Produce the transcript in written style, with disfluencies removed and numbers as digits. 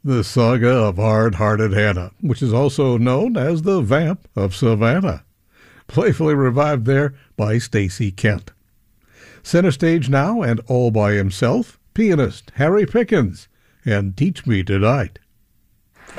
the saga of hard-hearted Hannah, which is also known as the Vamp of Savannah, playfully revived there by Stacey Kent. Center stage now and all by himself, pianist Harry Pickens, and Teach Me Tonight.